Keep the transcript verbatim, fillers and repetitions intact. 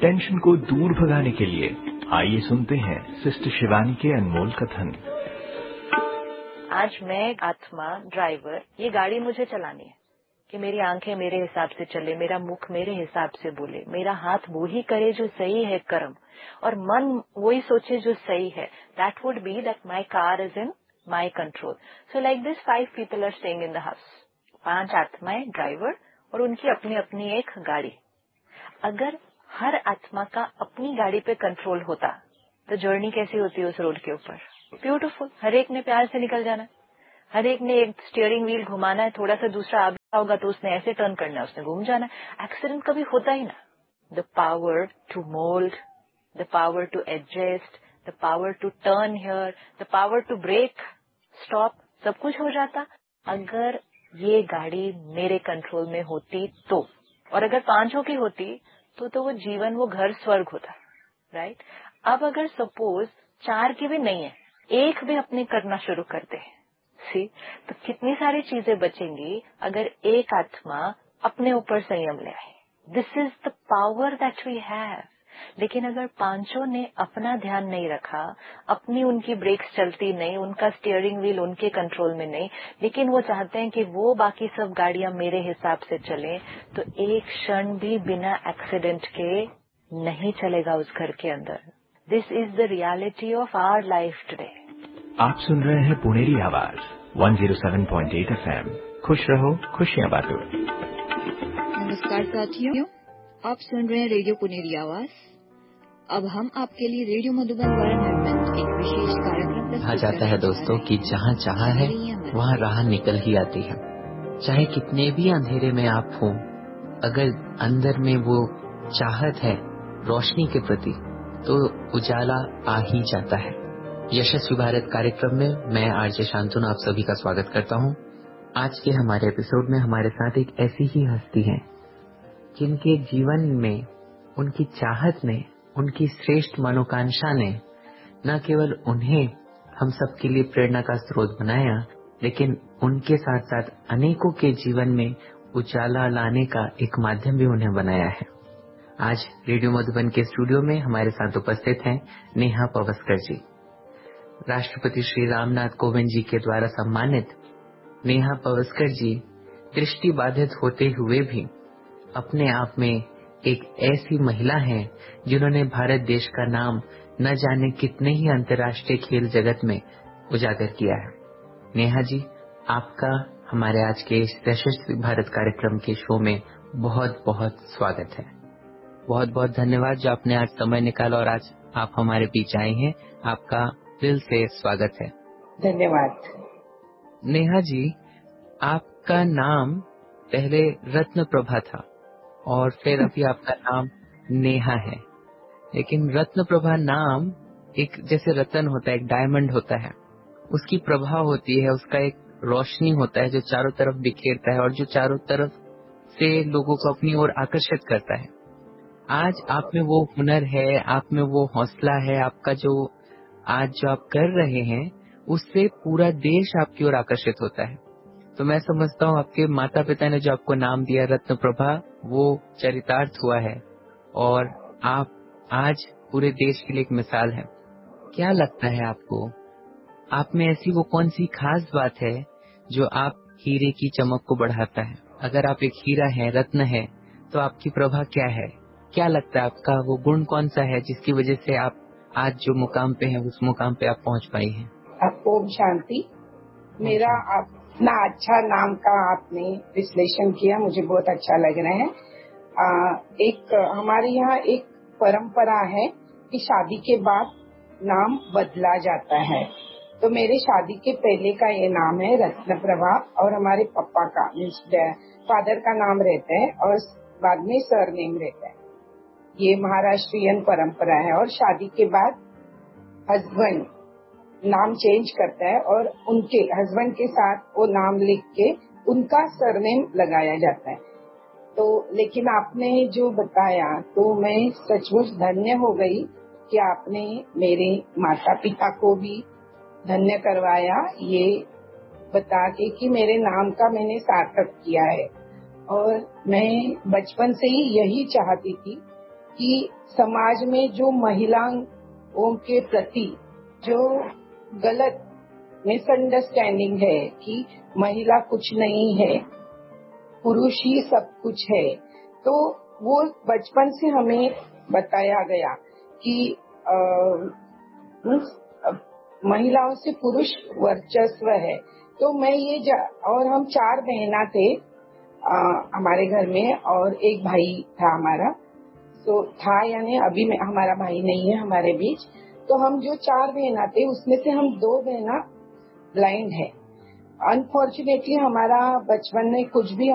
Tension को दूर भगाने के लिए आइए सुनते हैं सिस्टर शिवानी के अनमोल कथन। आज मैं आत्मा ड्राइवर, ये गाड़ी मुझे चलानी है कि मेरी आंखें मेरे हिसाब से चले, मेरा मुख मेरे हिसाब से बोले, मेरा हाथ वो ही करे जो सही है कर्म, और मन वही सोचे जो सही है। That would be that my car is in my control. So like this five people are staying in the house. पांच आत्माएं ड्राइवर और उनकी अपनी अपनी एक गाड़ी। अगर हर आत्मा का अपनी गाड़ी पे कंट्रोल होता तो जर्नी कैसी होती है उस रोड के ऊपर? ब्यूटीफुल। हर एक ने प्यार से निकल जाना, हर एक ने एक स्टीयरिंग व्हील घुमाना है, थोड़ा सा दूसरा आ गया होगा तो उसने ऐसे टर्न करना है, उसने घूम जाना है। एक्सीडेंट कभी होता ही ना। The power to mould, the power to adjust, the power to turn here, the power to break, stop, सब कुछ हो जाता अगर ये गाड़ी मेरे कंट्रोल में होती तो। और अगर पांचों की होती तो तो वो जीवन, वो घर स्वर्ग होता, राइट। अब अगर सपोज चार की भी नहीं है, एक भी अपने करना शुरू करते हैं, सी, तो कितनी सारी चीजें बचेंगी अगर एक आत्मा अपने ऊपर संयम ले आए। This is the power that we have. लेकिन अगर पांचों ने अपना ध्यान नहीं रखा, अपनी उनकी ब्रेक्स चलती नहीं, उनका स्टीयरिंग व्हील उनके कंट्रोल में नहीं, लेकिन वो चाहते हैं कि वो बाकी सब गाड़ियां मेरे हिसाब से चलें, तो एक क्षण भी बिना एक्सीडेंट के नहीं चलेगा उस घर के अंदर। This is the reality of our life today. आप सुन रहे हैं पुनेरी आवाज एक सौ सात पॉइंट आठ एफएम। खुश रहो, खुशियां बांटो। नमस्कार साथियों, आप सुन रहे हैं रेडियो पुनेरी आवाज। अब हम आपके लिए रेडियो मधुबन द्वारा निर्मित एक विशेष कार्यक्रम प्रस्तुत कहा जाता है दोस्तों कि जहाँ चाहा है वहाँ राह निकल ही आती है। चाहे कितने भी अंधेरे में आप हों, अगर अंदर में वो चाहत है रोशनी के प्रति, तो उजाला आ ही जाता है। यशस्वी भारत कार्यक्रम में मैं आरजे शांतनु आप सभी का स्वागत करता हूँ। आज के हमारे एपिसोड में हमारे साथ एक ऐसी ही हस्ती है जिनके जीवन में उनकी चाहत ने, उनकी श्रेष्ठ मनोकांक्षा ने न केवल उन्हें हम सबके लिए प्रेरणा का स्रोत बनाया, लेकिन उनके साथ साथ अनेकों के जीवन में उजाला लाने का एक माध्यम भी उन्हें बनाया है। आज रेडियो मधुबन के स्टूडियो में हमारे साथ उपस्थित हैं नेहा पवस्कर जी। राष्ट्रपति श्री रामनाथ कोविंद जी के द्वारा सम्मानित नेहा पवस्कर जी दृष्टि बाधित होते हुए भी अपने आप में एक ऐसी महिला हैं जिन्होंने भारत देश का नाम न जाने कितने ही अंतर्राष्ट्रीय खेल जगत में उजागर किया है। नेहा जी, आपका हमारे आज के इस यशस्वी भारत कार्यक्रम के शो में बहुत बहुत स्वागत है। बहुत बहुत धन्यवाद जो आपने आज समय निकाला और आज आप हमारे बीच आए हैं। आपका दिल से स्वागत है। धन्यवाद। नेहा जी, आपका नाम पहले रत्न प्रभा था और फिर अभी आपका नाम नेहा है, लेकिन रत्न प्रभा नाम एक जैसे रतन होता है, एक डायमंड होता है, उसकी प्रभा होती है, उसका एक रोशनी होता है जो चारों तरफ बिखेरता है और जो चारों तरफ से लोगों को अपनी ओर आकर्षित करता है। आज आप में वो हुनर है, आप में वो हौसला है, आपका जो आज जो आप कर रहे हैं उससे पूरा देश आपकी ओर आकर्षित होता है। तो मैं समझता हूँ आपके माता पिता ने जो आपको नाम दिया रत्न प्रभा, वो चरितार्थ हुआ है और आप आज पूरे देश के लिए एक मिसाल है। क्या लगता है आपको, आप में ऐसी वो कौन सी खास बात है जो आप हीरे की चमक को बढ़ाता है? अगर आप एक हीरा है, रत्न है, तो आपकी प्रभा क्या है? क्या लगता है आपका वो गुण कौन सा है जिसकी वजह से आप आज जो मुकाम पे हैं उस मुकाम पे आप पहुंच पाई हैं? आपको ओम शांति। मेरा अपना अच्छा नाम का आपने विश्लेषण किया, मुझे बहुत अच्छा लग रहा है। आ, एक हमारे यहाँ एक परंपरा है कि शादी के बाद नाम बदला जाता है। तो मेरे शादी के पहले का ये नाम है रत्न प्रभा और हमारे पापा का मीन्स फादर का नाम रहता है और बाद में सरनेम रहता है। ये महाराष्ट्रियन परंपरा है और शादी के बाद हस्बैंड नाम चेंज करता है और उनके हस्बैंड के साथ वो नाम लिख के उनका सरनेम लगाया जाता है। तो लेकिन आपने जो बताया तो मैं सचमुच धन्य हो गई कि आपने मेरे माता पिता को भी धन्य करवाया, ये बता के कि मेरे नाम का मैंने सार्थक किया है। और मैं बचपन से ही यही चाहती थी कि समाज में जो महिलाओं के प्रति जो गलत मिसअंडरस्टैंडिंग है कि महिला कुछ नहीं है, पुरुष ही सब कुछ है, तो वो बचपन से हमें बताया गया कि आ, महिलाओं से पुरुष वर्चस्व है। तो मैं ये जा, और हम चार बहना थे आ, हमारे घर में, और एक भाई था हमारा, तो था यानी अभी में हमारा भाई नहीं है हमारे बीच। तो हम जो चार बहना थे उसमें से हम दो बहना ब्लाइंड है। अनफॉर्चुनेटली हमारा बचपन में कुछ भी